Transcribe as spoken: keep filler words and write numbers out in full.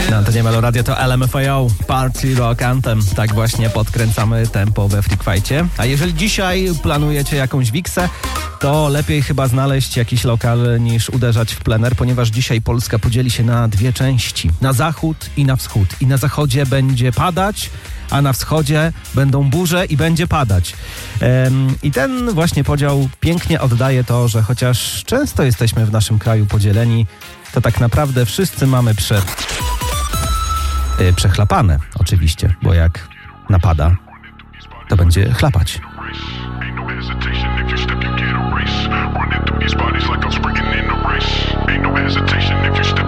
Na antenie Melo Radio to L M F A O, Party Rock Anthem. Tak właśnie podkręcamy tempo we Freak Fightie. A jeżeli dzisiaj planujecie jakąś wiksę, to lepiej chyba znaleźć jakiś lokal niż uderzać w plener, ponieważ dzisiaj Polska podzieli się na dwie części. Na zachód i na wschód. I na zachodzie będzie padać, a na wschodzie będą burze i będzie padać. Ehm, I ten właśnie podział pięknie oddaje to, że chociaż często jesteśmy w naszym kraju podzieleni, to tak naprawdę wszyscy mamy prze... Yy, przechlapane oczywiście, bo jak napada, to będzie chlapać. Running through these bodies like I'm sprinting in a race. Ain't no hesitation if you step